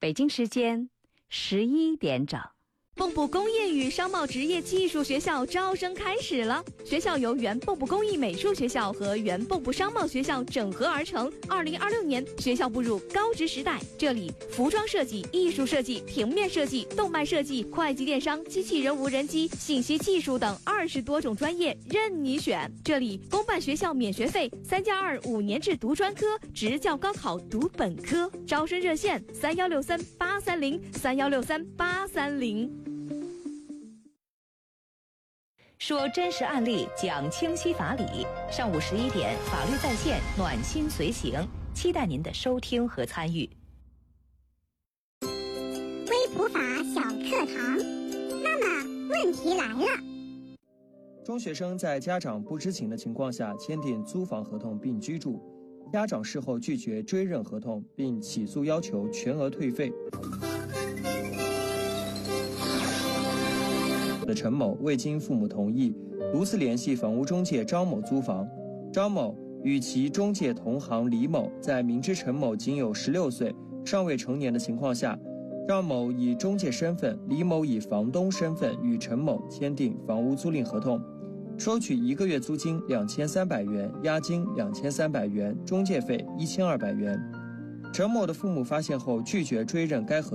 北京时间11点整。 蚌埠工业与商贸职业技术学校招生开始了。学校由原蚌埠工艺美术学校和原蚌埠商贸学校整合而成。2026年，学校步入高职时代。这里服装设计、艺术设计、平面设计、动漫设计、会计电商、机器人无人机、信息技术等20多种专业任你选。这里公办学校免学费，3+2 5年制读专科，职教高考读本科。招生热线3163-830，3163-830。 说真实案例，讲清晰法理。上午11点，法律在线，暖心随行，期待您的收听和参与。 微普法小课堂，那么问题来了： 中学生在家长不知情的情况下签订租房合同并居住，家长事后拒绝追认合同并起诉要求全额退费。陈某未经父母同意，独自联系房屋中介张某租房。张某与其中介同行李某在明知陈某仅有16岁，尚未成年的情况下，张某以中介身份，李某以房东身份与陈某签订房屋租赁合同，收取1个月租金2300元，押金2300元，中介费1200元。陈某的父母发现后拒绝追认该合同。